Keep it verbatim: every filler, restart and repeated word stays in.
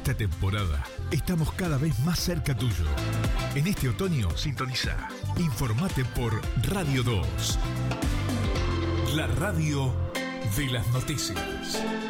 esta temporada estamos cada vez más cerca tuyo. En este otoño, sintoniza. Informate por Radio dos. La radio de las noticias.